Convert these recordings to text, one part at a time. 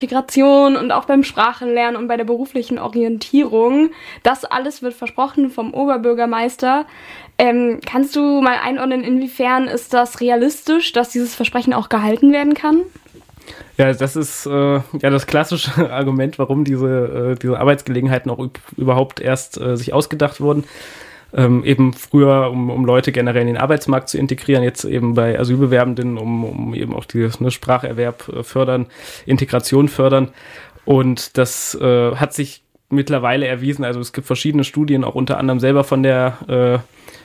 Integration und auch beim Sprachenlernen und bei der beruflichen Orientierung. Das alles wird versprochen vom Oberbürgermeister. Kannst du mal einordnen, inwiefern ist das realistisch, dass dieses Versprechen auch gehalten werden kann? Ja, das ist das klassische Argument, warum diese Arbeitsgelegenheiten auch überhaupt erst sich ausgedacht wurden. Eben früher, um Leute generell in den Arbeitsmarkt zu integrieren, jetzt eben bei Asylbewerbenden, um eben auch den Spracherwerb fördern, Integration fördern. Und das hat sich mittlerweile erwiesen. Also es gibt verschiedene Studien, auch unter anderem selber von der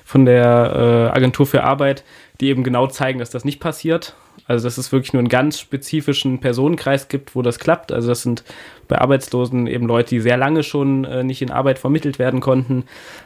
Agentur für Arbeit, die eben genau zeigen, dass das nicht passiert. Also dass es wirklich nur einen ganz spezifischen Personenkreis gibt, wo das klappt. Also das sind bei Arbeitslosen eben Leute, die sehr lange schon nicht in Arbeit vermittelt werden konnten,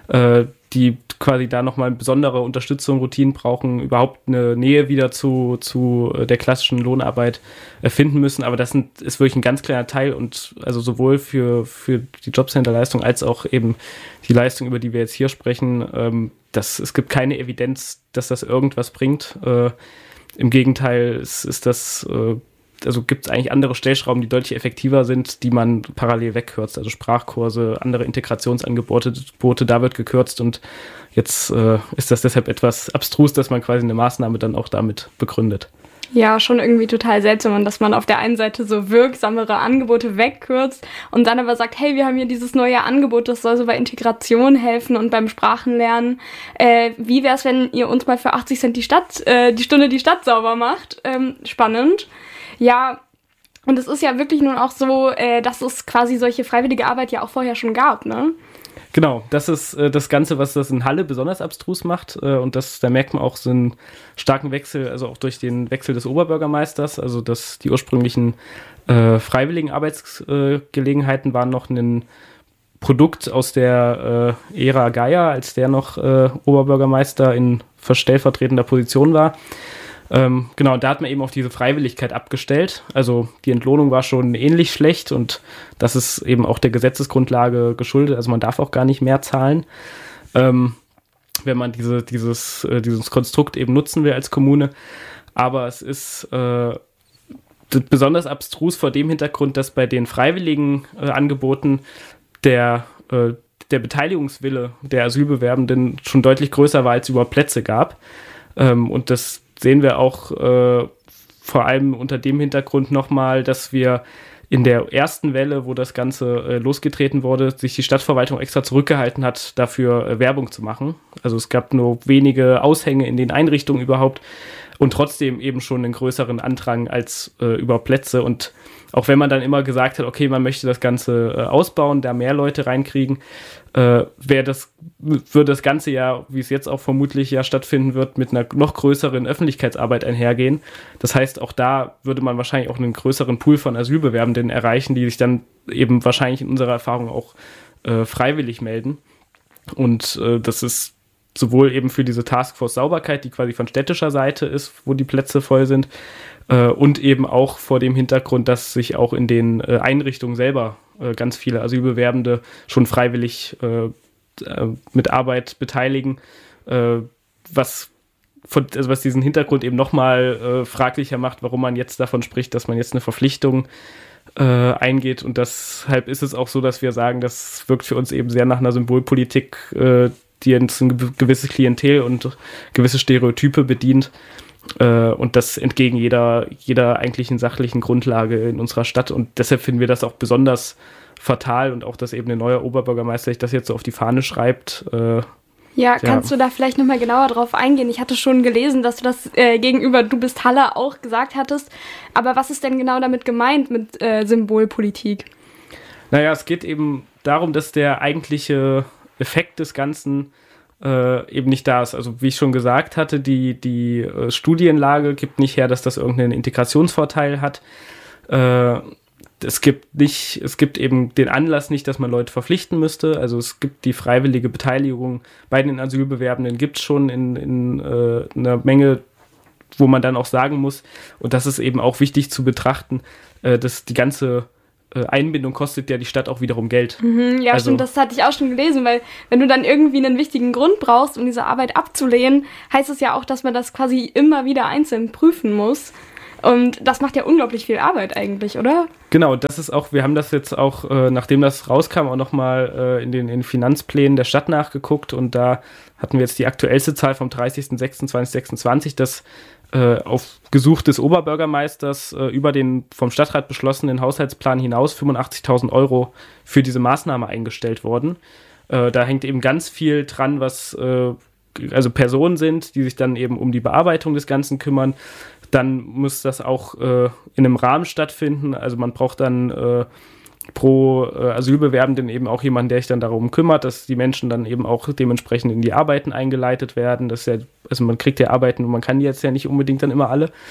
die quasi da nochmal besondere Unterstützung, Routinen brauchen, überhaupt eine Nähe wieder zu der klassischen Lohnarbeit finden müssen. Aber das ist wirklich ein ganz kleiner Teil und also sowohl für die Jobcenter-Leistung als auch eben die Leistung, über die wir jetzt hier sprechen, es gibt keine Evidenz, dass das irgendwas bringt. Im Gegenteil, gibt es eigentlich andere Stellschrauben, die deutlich effektiver sind, die man parallel wegkürzt. Also Sprachkurse, andere Integrationsangebote, da wird gekürzt und jetzt ist das deshalb etwas abstrus, dass man quasi eine Maßnahme dann auch damit begründet. Ja, schon irgendwie total seltsam, dass man auf der einen Seite so wirksamere Angebote wegkürzt und dann aber sagt, hey, wir haben hier dieses neue Angebot, das soll so bei Integration helfen und beim Sprachenlernen. Wie wäre es, wenn ihr uns mal für 80 Cent die Stunde die Stadt sauber macht? Spannend. Ja, und es ist ja wirklich nun auch so, dass es quasi solche freiwillige Arbeit ja auch vorher schon gab, ne? Genau, das ist das Ganze, was das in Halle besonders abstrus macht. Und da merkt man auch so einen starken Wechsel, also auch durch den Wechsel des Oberbürgermeisters. Also dass die ursprünglichen freiwilligen Arbeitsgelegenheiten waren noch ein Produkt aus der Ära Geier, als der noch Oberbürgermeister in stellvertretender Position war. Genau, da hat man eben auf diese Freiwilligkeit abgestellt. Also die Entlohnung war schon ähnlich schlecht und das ist eben auch der Gesetzesgrundlage geschuldet. Also man darf auch gar nicht mehr zahlen, wenn man dieses Konstrukt eben nutzen will als Kommune. Aber es ist besonders abstrus vor dem Hintergrund, dass bei den freiwilligen Angeboten der Beteiligungswille der Asylbewerbenden schon deutlich größer war, als es überhaupt Plätze gab. Und das sehen wir auch vor allem unter dem Hintergrund nochmal, dass wir in der ersten Welle, wo das Ganze losgetreten wurde, sich die Stadtverwaltung extra zurückgehalten hat, dafür Werbung zu machen. Also es gab nur wenige Aushänge in den Einrichtungen überhaupt und trotzdem eben schon einen größeren Andrang als über Plätze. Und auch wenn man dann immer gesagt hat, okay, man möchte das Ganze ausbauen, da mehr Leute reinkriegen, würde das Ganze ja, wie es jetzt auch vermutlich ja stattfinden wird, mit einer noch größeren Öffentlichkeitsarbeit einhergehen. Das heißt, auch da würde man wahrscheinlich auch einen größeren Pool von Asylbewerbenden erreichen, die sich dann eben wahrscheinlich in unserer Erfahrung auch freiwillig melden. Und das ist sowohl eben für diese Taskforce Sauberkeit, die quasi von städtischer Seite ist, wo die Plätze voll sind, und eben auch vor dem Hintergrund, dass sich auch in den Einrichtungen selber ganz viele Asylbewerbende schon freiwillig mit Arbeit beteiligen, was diesen Hintergrund eben nochmal fraglicher macht, warum man jetzt davon spricht, dass man jetzt eine Verpflichtung eingeht. Und deshalb ist es auch so, dass wir sagen, das wirkt für uns eben sehr nach einer Symbolpolitik, die jetzt ein gewisses Klientel und gewisse Stereotype bedient. Und das entgegen jeder eigentlichen sachlichen Grundlage in unserer Stadt. Und deshalb finden wir das auch besonders fatal und auch, dass eben ein neuer Oberbürgermeister sich das jetzt so auf die Fahne schreibt. Kannst du da vielleicht nochmal genauer drauf eingehen? Ich hatte schon gelesen, dass du das gegenüber Du bist Halle auch gesagt hattest. Aber was ist denn genau damit gemeint mit Symbolpolitik? Naja, es geht eben darum, dass der eigentliche Effekt des Ganzen eben nicht da ist. Also wie ich schon gesagt hatte, die Studienlage gibt nicht her, dass das irgendeinen Integrationsvorteil hat. Es gibt eben den Anlass nicht, dass man Leute verpflichten müsste. Also es gibt die freiwillige Beteiligung bei den Asylbewerbenden, gibt es schon in einer Menge, wo man dann auch sagen muss, und das ist eben auch wichtig zu betrachten, dass die ganze Einbindung kostet ja die Stadt auch wiederum Geld. Ja, also, stimmt, das hatte ich auch schon gelesen, weil wenn du dann irgendwie einen wichtigen Grund brauchst, um diese Arbeit abzulehnen, heißt es ja auch, dass man das quasi immer wieder einzeln prüfen muss. Und das macht ja unglaublich viel Arbeit eigentlich, oder? Genau, das ist auch, wir haben das jetzt auch, nachdem das rauskam, auch nochmal in den Finanzplänen der Stadt nachgeguckt und da hatten wir jetzt die aktuellste Zahl vom 30.06.2026, dass auf Gesuch des Oberbürgermeisters über den vom Stadtrat beschlossenen Haushaltsplan hinaus 85.000 Euro für diese Maßnahme eingestellt wurden. Da hängt eben ganz viel dran, was also Personen sind, die sich dann eben um die Bearbeitung des Ganzen kümmern. Dann muss das auch in einem Rahmen stattfinden. Also man braucht dann pro Asylbewerbenden eben auch jemanden, der sich dann darum kümmert, dass die Menschen dann eben auch dementsprechend in die Arbeiten eingeleitet werden. Das ist ja, also man kriegt ja Arbeiten und man kann die jetzt ja nicht unbedingt dann immer alle.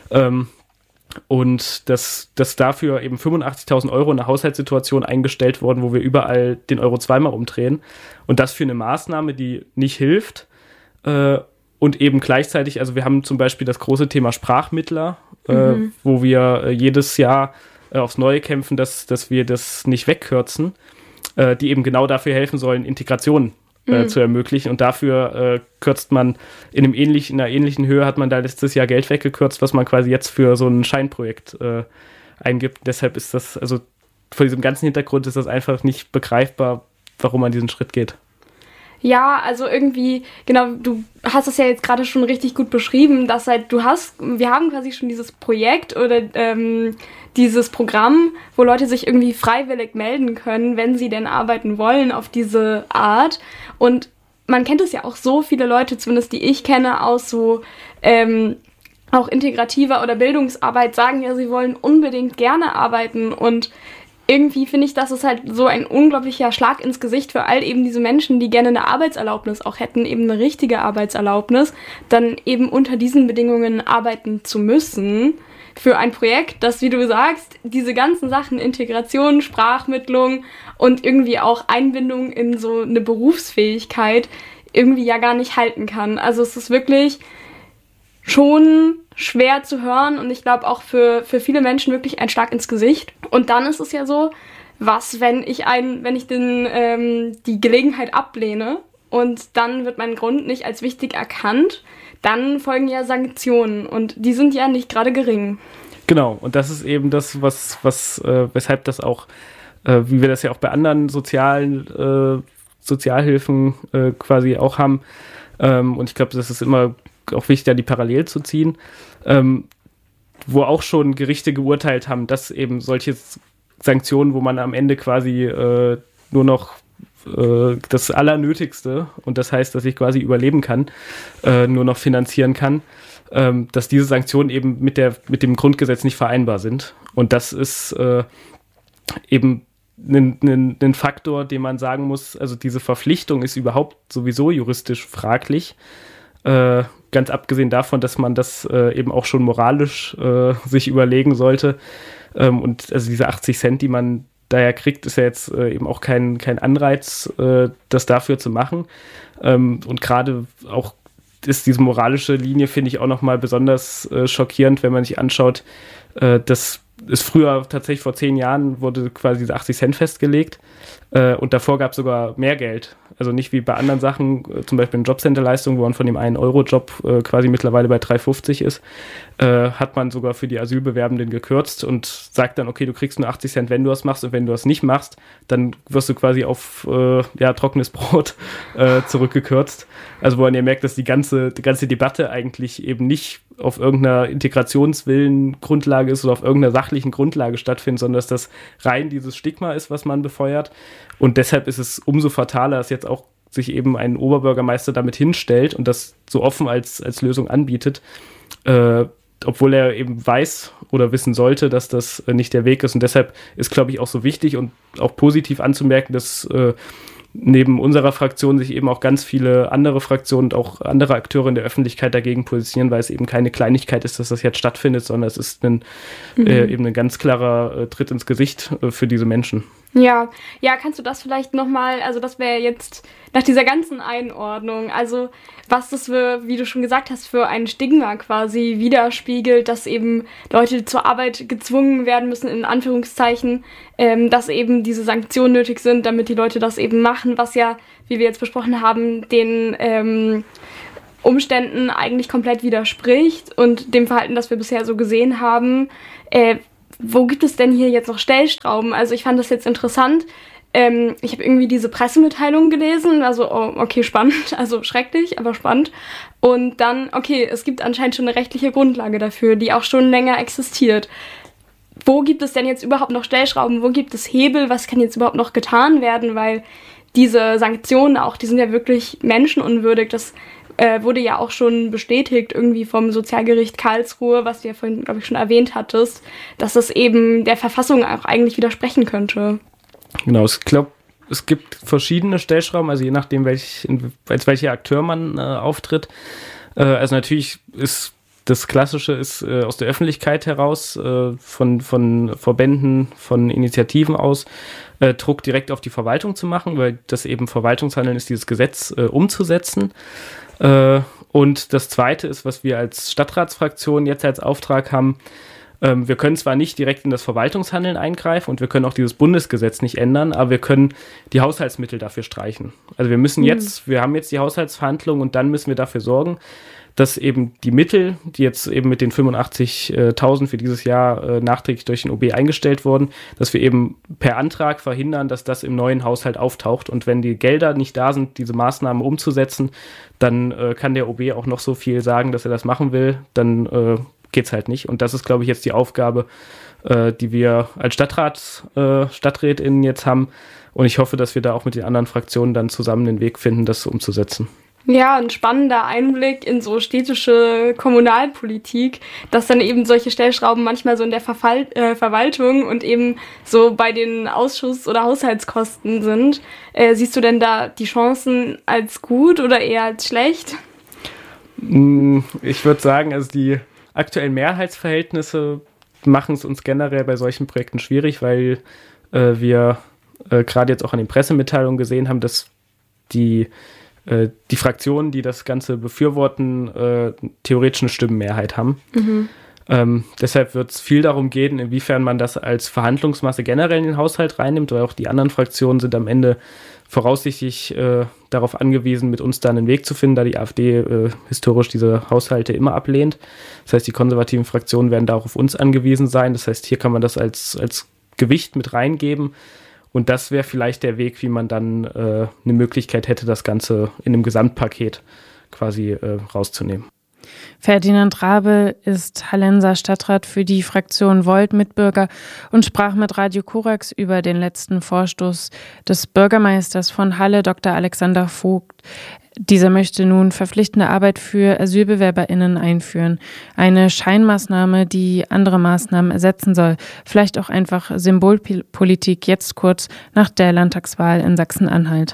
Und dass dafür eben 85.000 Euro in eine Haushaltssituation eingestellt wurden, wo wir überall den Euro zweimal umdrehen. Und das für eine Maßnahme, die nicht hilft. Und eben gleichzeitig, also wir haben zum Beispiel das große Thema Sprachmittler, wo wir jedes Jahr aufs Neue kämpfen, dass wir das nicht wegkürzen, die eben genau dafür helfen sollen, Integration zu ermöglichen. Und dafür kürzt man in einer ähnlichen Höhe, hat man da letztes Jahr Geld weggekürzt, was man quasi jetzt für so ein Scheinprojekt eingibt. Deshalb ist das, also vor diesem ganzen Hintergrund ist das einfach nicht begreifbar, warum man diesen Schritt geht. Ja, also irgendwie, genau, du hast es ja jetzt gerade schon richtig gut beschrieben, dass halt wir haben quasi schon dieses Projekt oder dieses Programm, wo Leute sich irgendwie freiwillig melden können, wenn sie denn arbeiten wollen auf diese Art. Und man kennt es ja auch so viele Leute, zumindest die ich kenne, aus so auch integrativer oder Bildungsarbeit, sagen ja, sie wollen unbedingt gerne arbeiten und irgendwie finde ich, das ist halt so ein unglaublicher Schlag ins Gesicht für all eben diese Menschen, die gerne eine Arbeitserlaubnis auch hätten, eben eine richtige Arbeitserlaubnis, dann eben unter diesen Bedingungen arbeiten zu müssen für ein Projekt, das, wie du sagst, diese ganzen Sachen, Integration, Sprachmittlung und irgendwie auch Einbindung in so eine Berufsfähigkeit irgendwie ja gar nicht halten kann. Also es ist wirklich schon schwer zu hören und ich glaube auch für viele Menschen wirklich ein Schlag ins Gesicht. Und dann ist es ja so, wenn ich die Gelegenheit ablehne und dann wird mein Grund nicht als wichtig erkannt, dann folgen ja Sanktionen und die sind ja nicht gerade gering. Genau, und das ist eben das, weshalb das auch, wie wir das ja auch bei anderen Sozialhilfen quasi auch haben. Und ich glaube, das ist immer auch wichtig, da die Parallel zu ziehen, wo auch schon Gerichte geurteilt haben, dass eben solche Sanktionen, wo man am Ende quasi nur noch das Allernötigste, und das heißt, dass ich quasi überleben kann, nur noch finanzieren kann, dass diese Sanktionen eben mit dem Grundgesetz nicht vereinbar sind. Und das ist eben ein Faktor, den man sagen muss, also diese Verpflichtung ist überhaupt sowieso juristisch fraglich, ganz abgesehen davon, dass man das eben auch schon moralisch sich überlegen sollte. Und also diese 80 Cent, die man da ja kriegt, ist ja jetzt eben auch kein Anreiz, das dafür zu machen. Und gerade auch ist diese moralische Linie, finde ich, auch nochmal besonders schockierend, wenn man sich anschaut, dass es früher tatsächlich vor 10 Jahren wurde quasi diese 80 Cent festgelegt und davor gab es sogar mehr Geld. Also nicht wie bei anderen Sachen, zum Beispiel in Jobcenter-Leistungen, wo man von dem 1-Euro-Job quasi mittlerweile bei 3,50 ist, hat man sogar für die Asylbewerbenden gekürzt und sagt dann, okay, du kriegst nur 80 Cent, wenn du das machst und wenn du das nicht machst, dann wirst du quasi auf trockenes Brot zurückgekürzt. Also wo man ja merkt, dass die ganze Debatte eigentlich eben nicht auf irgendeiner Integrationswillen-Grundlage ist oder auf irgendeiner sachlichen Grundlage stattfindet, sondern dass das rein dieses Stigma ist, was man befeuert. Und deshalb ist es umso fataler, dass jetzt auch sich eben ein Oberbürgermeister damit hinstellt und das so offen als Lösung anbietet, obwohl er eben weiß oder wissen sollte, dass das nicht der Weg ist. Und deshalb ist, glaube ich, auch so wichtig und auch positiv anzumerken, dass neben unserer Fraktion sich eben auch ganz viele andere Fraktionen und auch andere Akteure in der Öffentlichkeit dagegen positionieren, weil es eben keine Kleinigkeit ist, dass das jetzt stattfindet, sondern es ist eben ein ganz klarer Tritt ins Gesicht für diese Menschen. Ja, kannst du das vielleicht nochmal, also das wäre jetzt nach dieser ganzen Einordnung, also was das für, wie du schon gesagt hast, für ein Stigma quasi widerspiegelt, dass eben Leute zur Arbeit gezwungen werden müssen, in Anführungszeichen, dass eben diese Sanktionen nötig sind, damit die Leute das eben machen, was ja, wie wir jetzt besprochen haben, den Umständen eigentlich komplett widerspricht und dem Verhalten, das wir bisher so gesehen haben. Wo gibt es denn hier jetzt noch Stellschrauben? Also ich fand das jetzt interessant. Ich habe irgendwie diese Pressemitteilung gelesen, also oh, okay, spannend, also schrecklich, aber spannend. Und dann, okay, es gibt anscheinend schon eine rechtliche Grundlage dafür, die auch schon länger existiert. Wo gibt es denn jetzt überhaupt noch Stellschrauben? Wo gibt es Hebel? Was kann jetzt überhaupt noch getan werden? Weil diese Sanktionen auch, die sind ja wirklich menschenunwürdig. Das wurde ja auch schon bestätigt irgendwie vom Sozialgericht Karlsruhe, was du ja vorhin, glaube ich, schon erwähnt hattest, dass das eben der Verfassung auch eigentlich widersprechen könnte. Genau, ich glaube, es gibt verschiedene Stellschrauben, also je nachdem, als welcher Akteur man auftritt. Also natürlich ist das Klassische ist aus der Öffentlichkeit heraus, von Verbänden, von Initiativen aus, Druck direkt auf die Verwaltung zu machen, weil das eben Verwaltungshandeln ist, dieses Gesetz umzusetzen. Und das Zweite ist, was wir als Stadtratsfraktion jetzt als Auftrag haben, wir können zwar nicht direkt in das Verwaltungshandeln eingreifen und wir können auch dieses Bundesgesetz nicht ändern, aber wir können die Haushaltsmittel dafür streichen. Also wir haben jetzt die Haushaltsverhandlungen und dann müssen wir dafür sorgen, dass eben die Mittel, die jetzt eben mit den 85.000 für dieses Jahr nachträglich durch den OB eingestellt wurden, dass wir eben per Antrag verhindern, dass das im neuen Haushalt auftaucht. Und wenn die Gelder nicht da sind, diese Maßnahmen umzusetzen, dann kann der OB auch noch so viel sagen, dass er das machen will, dann geht's halt nicht. Und das ist, glaube ich, jetzt die Aufgabe, die wir als StadträtInnen jetzt haben. Und ich hoffe, dass wir da auch mit den anderen Fraktionen dann zusammen den Weg finden, das umzusetzen. Ja, ein spannender Einblick in so städtische Kommunalpolitik, dass dann eben solche Stellschrauben manchmal so in der Verwaltung und eben so bei den Ausschuss- oder Haushaltskosten sind. Siehst du denn da die Chancen als gut oder eher als schlecht? Ich würde sagen, also die aktuellen Mehrheitsverhältnisse machen es uns generell bei solchen Projekten schwierig, weil wir gerade jetzt auch an den Pressemitteilungen gesehen haben, dass die Fraktionen, die das Ganze befürworten, theoretisch eine Stimmenmehrheit haben. Deshalb wird es viel darum gehen, inwiefern man das als Verhandlungsmasse generell in den Haushalt reinnimmt, weil auch die anderen Fraktionen sind am Ende voraussichtlich darauf angewiesen, mit uns da einen Weg zu finden, da die AfD historisch diese Haushalte immer ablehnt. Das heißt, die konservativen Fraktionen werden da auch auf uns angewiesen sein. Das heißt, hier kann man das als Gewicht mit reingeben. Und das wäre vielleicht der Weg, wie man dann eine Möglichkeit hätte, das Ganze in einem Gesamtpaket quasi rauszunehmen. Ferdinand Rabe ist Hallenser Stadtrat für die Fraktion Volt Mitbürger und sprach mit Radio Korax über den letzten Vorstoß des Bürgermeisters von Halle, Dr. Alexander Vogt. Dieser möchte nun verpflichtende Arbeit für AsylbewerberInnen einführen. Eine Scheinmaßnahme, die andere Maßnahmen ersetzen soll. Vielleicht auch einfach Symbolpolitik jetzt kurz nach der Landtagswahl in Sachsen-Anhalt.